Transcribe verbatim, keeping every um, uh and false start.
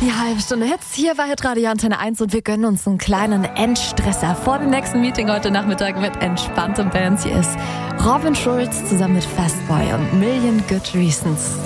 Die halbe Stunde Hits hier bei Hitradio Antenne eins und wir gönnen uns einen kleinen Endstresser vor dem nächsten Meeting heute Nachmittag mit entspannten Bands. Hier ist Robin Schulz zusammen mit Fastboy und Million Good Reasons.